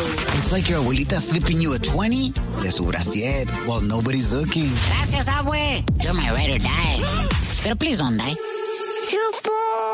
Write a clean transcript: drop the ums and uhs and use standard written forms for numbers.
It's like your abuelita slipping you a 20 de su brasier while nobody's looking. Gracias, abue. You're my ride or die. Pero please don't die. Chupo.